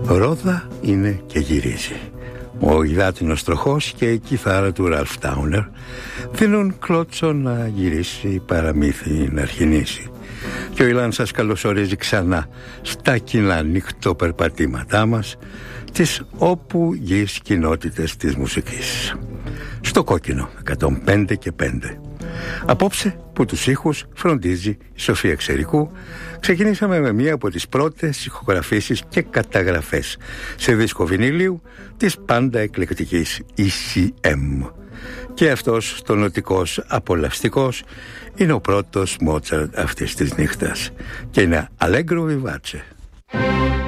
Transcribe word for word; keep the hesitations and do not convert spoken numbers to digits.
Ρόδα είναι και γυρίζει. Ο υδάτινος τροχός και η κιθάρα του Ραλφ Τάουνερ δίνουν κλώτσο να γυρίσει, παραμύθι να αρχινήσει. Και ο Ιλάν σας καλωσορίζει ξανά στα κοινά νυχτοπερπατήματά μας, τις όπου γης κοινότητες της μουσικής. Στο Κόκκινο εκατόν πέντε και πέντε. Απόψε που τους ήχους φροντίζει η Σοφία Ξερικού, ξεκινήσαμε με μία από τις πρώτες ηχογραφήσεις και καταγραφές σε δίσκο βινίλιου της πάντα εκλεκτικής ι σι εμ. Και αυτός τονωτικός απολαυστικός είναι ο πρώτος Μότσαρτ αυτής της νύχτας και είναι Allegro Vivace.